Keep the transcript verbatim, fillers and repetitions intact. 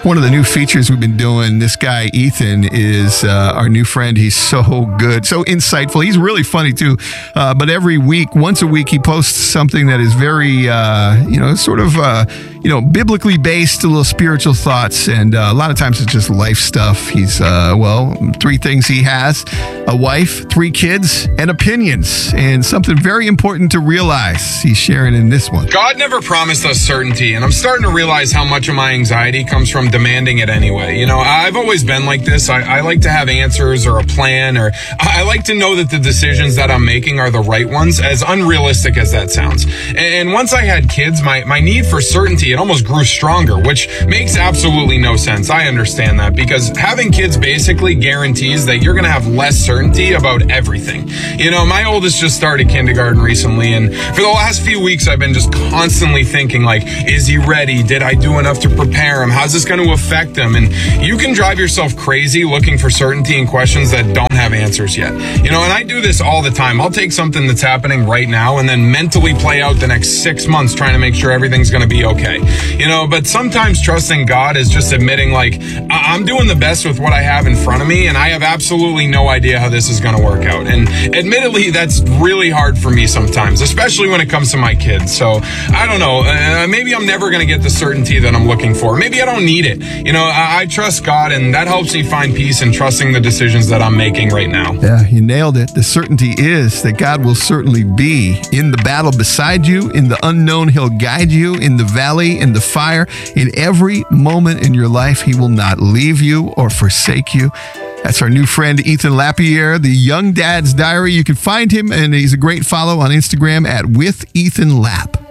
One of the new features we've been doing, this guy, Ethan, is uh, our new friend. He's so good, so insightful. He's really funny, too. Uh, but every week, once a week, he posts something that is very, uh, you know, sort of, uh, you know, biblically based, a little spiritual thoughts. And uh, a lot of times it's just life stuff. He's, uh, well, three things he has: a wife, three kids, and opinions. And something very important to realize he's sharing in this one. God never promised us certainty, and I'm starting to realize how much of my anxiety comes from demanding it anyway. You know, I've always been like this. I, I like to have answers or a plan, or I like to know that the decisions that I'm making are the right ones, as unrealistic as that sounds. And once I had kids, my, my need for certainty, it almost grew stronger, which makes absolutely no sense. I understand that, because having kids basically guarantees that you're going to have less certainty about everything. You know, my oldest just started kindergarten recently, and for the last few weeks, I've been just constantly thinking, like, is he ready? Did I do enough to prepare him? How's this going to affect him? And you can drive yourself crazy looking for certainty in questions that don't have answers yet. You know, and I do this all the time. I'll take something that's happening right now and then mentally play out the next six months trying to make sure everything's going to be okay. You know, but sometimes trusting God is just admitting, like, I- I'm doing the best with what I have in front of me, and I have absolutely no idea how this is going to work out. And admittedly, that's really hard for me sometimes, especially when it comes to my kids. So I don't know, uh, maybe I'm never going to get the certainty that I'm looking for. Maybe I don't need it. You know, I, I trust God, and that helps me find peace in trusting the decisions that I'm making right now. Yeah, you nailed it. The certainty is that God will certainly be in the battle beside you. In the unknown, he'll guide you. In the valley, in the fire, in every moment in your life, he will not leave you or forsake you. That's our new friend, Ethan Lapierre, the Young Dad's Diary. You can find him, and he's a great follow on Instagram at with Ethan Lapp.